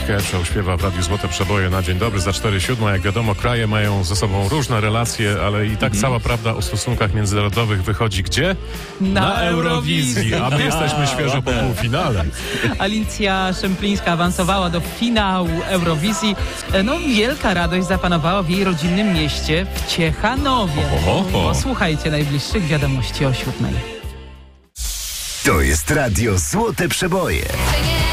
Kepszow śpiewa w Radiu Złote Przeboje na dzień dobry za 4:07. Jak wiadomo, kraje mają ze sobą różne relacje, ale i tak cała prawda o stosunkach międzynarodowych wychodzi gdzie? Na Eurowizji. A my jesteśmy świeżo po półfinale. Alicja Szemplińska awansowała do finału Eurowizji. No, wielka radość zapanowała w jej rodzinnym mieście w Ciechanowie. Posłuchajcie najbliższych wiadomości o 7:00. To jest Radio Złote Przeboje.